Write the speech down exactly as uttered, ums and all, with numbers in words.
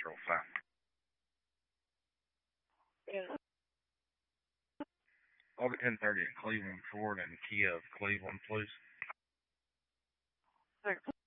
Central Time. Yeah. I'll be ten thirty in Cleveland, Ford, and Kia of Cleveland, please. Thanks.